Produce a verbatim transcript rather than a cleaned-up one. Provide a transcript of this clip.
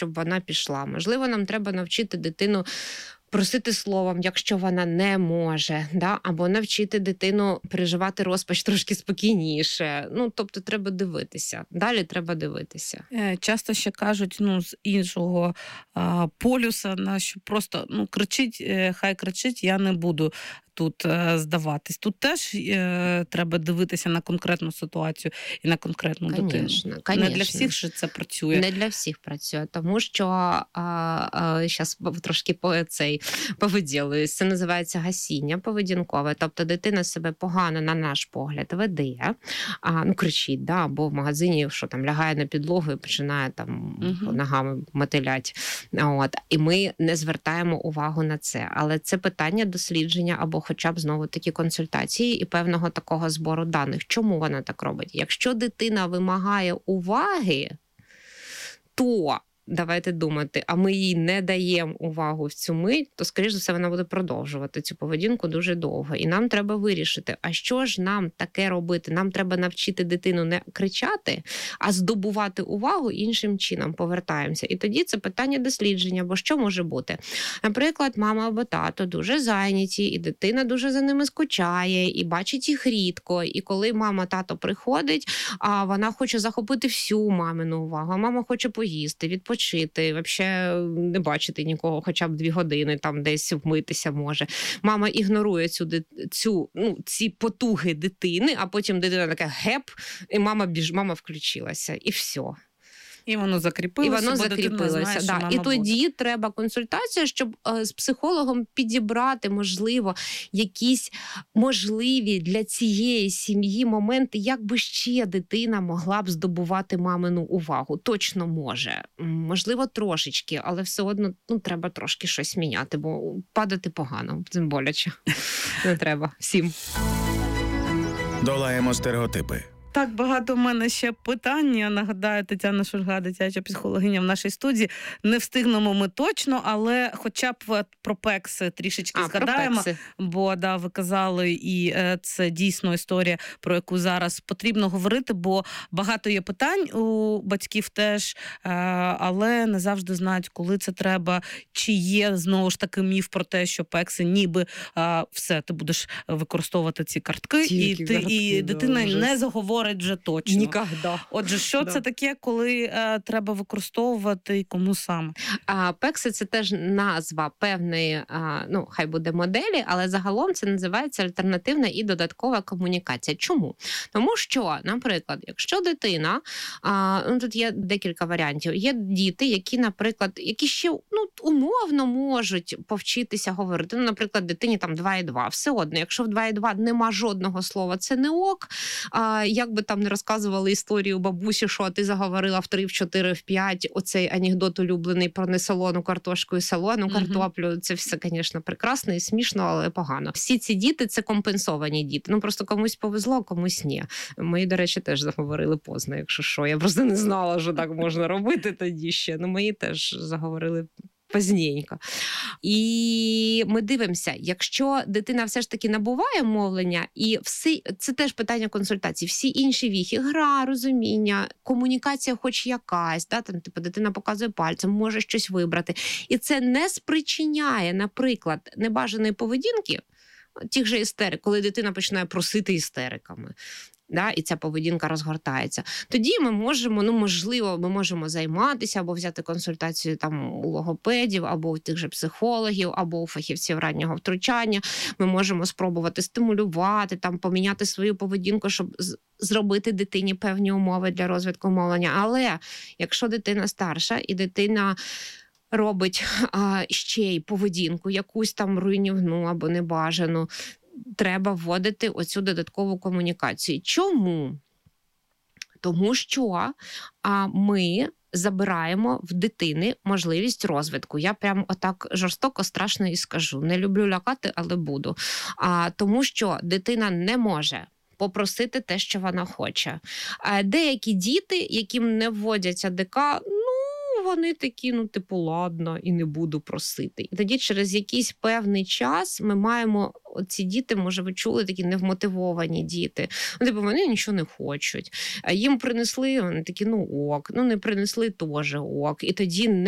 щоб вона пішла. Можливо, нам треба навчити дитину просити словом, якщо вона не може, да? Або навчити дитину переживати розпач трошки спокійніше. Ну, тобто треба дивитися. Далі треба дивитися. Часто ще кажуть, ну, з іншого а, полюса, на що просто, ну, кричить, хай кричить, я не буду тут е, здаватись. Тут теж е, треба дивитися на конкретну ситуацію і на конкретну конечно, дитину. Конечно. Не для всіх же це працює. Не для всіх працює, тому що зараз трошки по цей повиділююсь. Це називається гасіння поведінкове. Тобто дитина себе погано, на наш погляд, веде, а, ну, кричить, да, або в магазині, що там лягає на підлогу і починає там угу. ногами мотилять. От. І ми не звертаємо увагу на це. Але це питання дослідження або хоча б знову такі консультації і певного такого збору даних. Чому вона так робить? Якщо дитина вимагає уваги, то давайте думати, а ми їй не даємо увагу в цю мить, то, скоріш за все, вона буде продовжувати цю поведінку дуже довго. І нам треба вирішити, а що ж нам таке робити? Нам треба навчити дитину не кричати, а здобувати увагу іншим чином. Повертаємося. І тоді це питання дослідження, бо що може бути? Наприклад, мама або тато дуже зайняті, і дитина дуже за ними скучає, і бачить їх рідко. І коли мама, тато приходить, а вона хоче захопити всю мамину увагу, а мама хоче поїсти, відпочити, взагалі не бачити нікого, хоча б дві години, там десь вмитися може. Мама ігнорує цю, цю, ну, ці потуги дитини, а потім дитина така геп, і мама біж, мама включилася, і все. І воно закріпилося, і воно закріпилося. Знає, да. І тоді буде. Треба консультація, щоб е, з психологом підібрати, можливо, якісь можливі для цієї сім'ї моменти, як би ще дитина могла б здобувати мамину увагу. Точно може. Можливо, трошечки, але все одно, ну, треба трошки щось міняти, бо падати погано, тим боляче. Не треба всім. Долаємо стереотипи. Так багато в мене ще питань. Я нагадаю, Тетяна Шульга, дитяча психологиня в нашій студії. Не встигнемо ми точно, але хоча б про пекси трішечки а, згадаємо. Бо, да, ви казали, і це дійсно історія, про яку зараз потрібно говорити, бо багато є питань у батьків теж, але не завжди знають, коли це треба, чи є, знову ж таки, міф про те, що пекси ніби все, ти будеш використовувати ці картки, Тільки і, ти, картки, і дитина да, не заговорить вже точно. Нікогда. Отже, що да. це таке, коли е, треба використовувати і кому саме? А, пекси – це теж назва певної, а, ну, хай буде моделі, але загалом це називається альтернативна і додаткова комунікація. Чому? Тому що, наприклад, якщо дитина, а, ну, тут є декілька варіантів, є діти, які, наприклад, які ще, ну, умовно можуть повчитися говорити. Ну, наприклад, дитині там два і два. Все одно, якщо в два і два нема жодного слова, це не ок. А, як би там не розказували історію бабусі, що ти заговорила в три, в чотири, в п'ять, оцей анекдот улюблений про несолону картошку і солону картоплю, uh-huh. це все, звісно, прекрасно і смішно, але погано. Всі ці діти – це компенсовані діти. Ну, просто комусь повезло, комусь ні. Мої, до речі, теж заговорили поздно, якщо що. Я просто не знала, що так можна робити тоді ще. Ну, мої теж заговорили позненько. І ми дивимося, якщо дитина все ж таки набуває мовлення, і всі, це теж питання консультації, всі інші віхи, гра, розуміння, комунікація хоч якась, да, там, типу, дитина показує пальцем, може щось вибрати. І це не спричиняє, наприклад, небажаної поведінки, тих же істерик, коли дитина починає просити істериками. Да, і ця поведінка розгортається. Тоді ми можемо, ну, можливо, ми можемо займатися або взяти консультацію там у логопедів, або у тих же психологів, або у фахівців раннього втручання. Ми можемо спробувати стимулювати, там, поміняти свою поведінку, щоб зробити дитині певні умови для розвитку мовлення. Але якщо дитина старша і дитина робить а, ще й поведінку, якусь там руйнівну або небажану, треба вводити оцю додаткову комунікацію. Чому? Тому що а, ми забираємо в дитини можливість розвитку. Я прям отак жорстоко, страшно і скажу. Не люблю лякати, але буду. А, тому що дитина не може попросити те, що вона хоче. А деякі діти, яким не вводять АДК, ну, вони такі, ну, типу, ладно, і не буду просити. І тоді через якийсь певний час ми маємо, ці діти, може, ви чули, такі невмотивовані діти. Ну, типу, вони нічого не хочуть. Їм принесли, вони такі, ну, ок. Ну, не принесли, теж ок. І тоді не